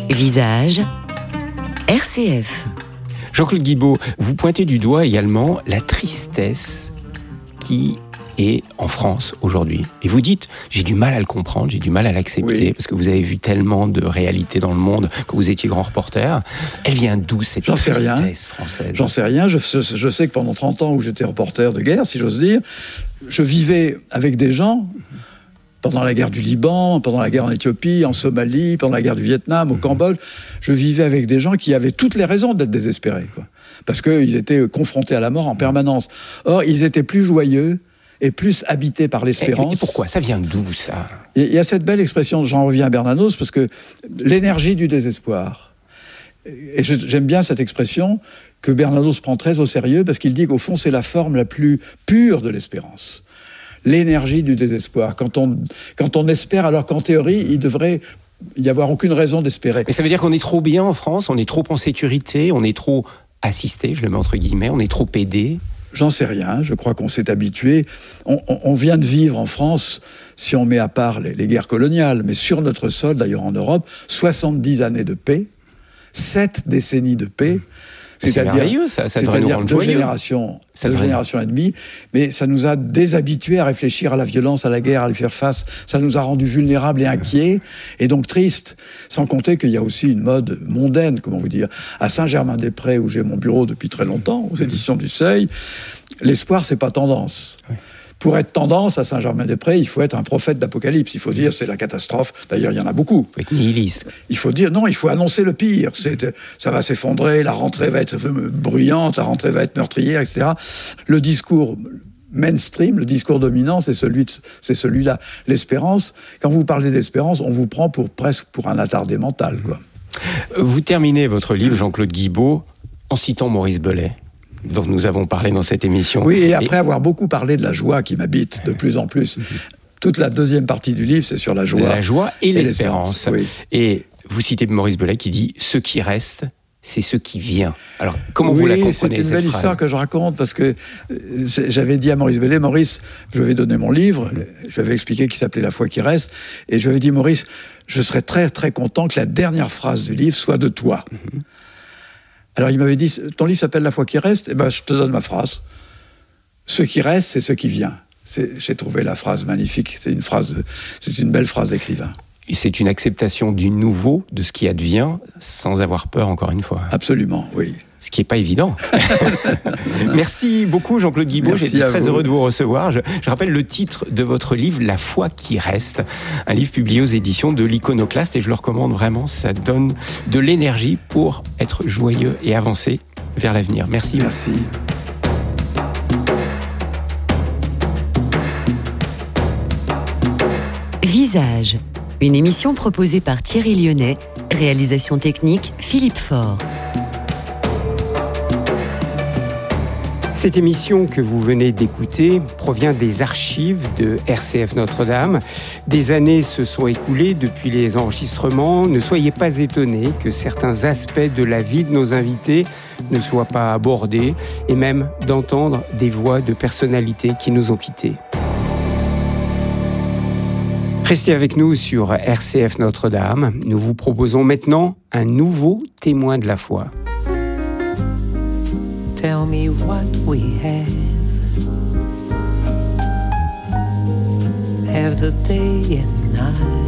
Visage RCF. Jean-Claude Guibaud, vous pointez du doigt également la tristesse qui est en France aujourd'hui. Et vous dites, j'ai du mal à le comprendre, j'ai du mal à l'accepter, parce que vous avez vu tellement de réalités dans le monde quand vous étiez grand reporter. Elle vient d'où cette tristesse française ? J'en sais rien. Je sais que pendant 30 ans où j'étais reporter de guerre, si j'ose dire, je vivais avec des gens pendant la guerre du Liban, pendant la guerre en Éthiopie, en Somalie, pendant la guerre du Vietnam, au Cambodge. Je vivais avec des gens qui avaient toutes les raisons d'être désespérés, parce qu'ils étaient confrontés à la mort en permanence. Or, ils étaient plus joyeux et plus habités par l'espérance. Et pourquoi ? Ça vient d'où, ça ? Il y a cette belle expression, j'en reviens à Bernanos, parce que l'énergie du désespoir. Et j'aime bien cette expression que Bernanos prend très au sérieux, parce qu'il dit qu'au fond, c'est la forme la plus pure de l'espérance. L'énergie du désespoir. Quand on espère, alors qu'en théorie, il devrait y avoir aucune raison d'espérer. Mais ça veut dire qu'on est trop bien en France, on est trop en sécurité, on est trop assisté, je le mets entre guillemets, on est trop aidé. J'en sais rien, je crois qu'on s'est habitué. On vient de vivre en France, si on met à part les guerres coloniales, mais sur notre sol, d'ailleurs en Europe, 70 années de paix, 7 décennies de paix. C'est merveilleux, ça devrait nous rendre joyeux. Deux générations et demie, mais ça nous a déshabitués à réfléchir à la violence, à la guerre, à y faire face. Ça nous a rendus vulnérables et inquiets, et donc tristes. Sans compter qu'il y a aussi une mode mondaine, comment vous dire. À Saint-Germain-des-Prés, où j'ai mon bureau depuis très longtemps, aux éditions du Seuil, l'espoir, c'est pas tendance. Oui. Pour être tendance à Saint-Germain-des-Prés, il faut être un prophète d'Apocalypse. Il faut dire c'est la catastrophe. D'ailleurs, il y en a beaucoup. Il faut être nihiliste. Il faut dire non, il faut annoncer le pire. Ça va s'effondrer, la rentrée va être bruyante, la rentrée va être meurtrière, etc. Le discours mainstream, le discours dominant, c'est celui-là. L'espérance, quand vous parlez d'espérance, on vous prend presque pour un attardé mental, quoi. Vous terminez votre livre, Jean-Claude Guibaud, en citant Maurice Bellet, dont nous avons parlé dans cette émission. Oui, et après avoir beaucoup parlé de la joie qui m'habite de plus en plus, toute la deuxième partie du livre, c'est sur la joie. La joie et l'espérance. Oui. Et vous citez Maurice Bellet qui dit « Ce qui reste, c'est ce qui vient ». Alors, comment vous la comprenez, cette phrase ? C'est une belle histoire que je raconte, parce que j'avais dit à Maurice Bellet, Maurice, je lui avais donné mon livre, je lui avais expliqué qu'il s'appelait « La foi qui reste », et je lui avais dit, Maurice, je serais très très content que la dernière phrase du livre soit de toi. Alors il m'avait dit, ton livre s'appelle « La foi qui reste », eh ben, je te donne ma phrase. Ce qui reste, c'est ce qui vient. J'ai trouvé la phrase magnifique, c'est une belle phrase d'écrivain. C'est une acceptation du nouveau, de ce qui advient, sans avoir peur, encore une fois. Absolument, oui. Ce qui n'est pas évident. Merci beaucoup, Jean-Claude Guibaud. J'étais très heureux de vous recevoir. Je rappelle le titre de votre livre, La foi qui reste. Un livre publié aux éditions de l'Iconoclaste, et je le recommande vraiment. Ça donne de l'énergie pour être joyeux et avancer vers l'avenir. Merci. Merci. Visage, une émission proposée par Thierry Lyonnais, réalisation technique Philippe Faure. Cette émission que vous venez d'écouter provient des archives de RCF Notre-Dame. Des années se sont écoulées depuis les enregistrements. Ne soyez pas étonnés que certains aspects de la vie de nos invités ne soient pas abordés, et même d'entendre des voix de personnalités qui nous ont quittés. Restez avec nous sur RCF Notre-Dame. Nous vous proposons maintenant un nouveau témoin de la foi. Tell me what we have the day and night.